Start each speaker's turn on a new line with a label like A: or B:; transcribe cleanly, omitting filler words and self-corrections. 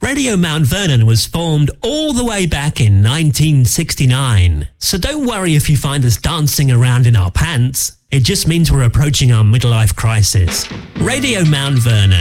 A: Radio Mount Vernon was formed all the way back in 1969. So don't worry if you find us dancing around in our pants. It just means we're approaching our midlife crisis. Radio Mount Vernon.